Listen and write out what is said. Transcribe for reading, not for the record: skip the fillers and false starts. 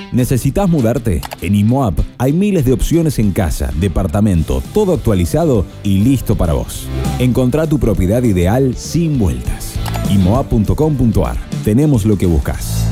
¿Necesitas mudarte? En IMOAP hay miles de opciones en casa, departamento, todo actualizado y listo para vos. Encontrá tu propiedad ideal sin vueltas. IMOAP.com.ar. Tenemos lo que buscas.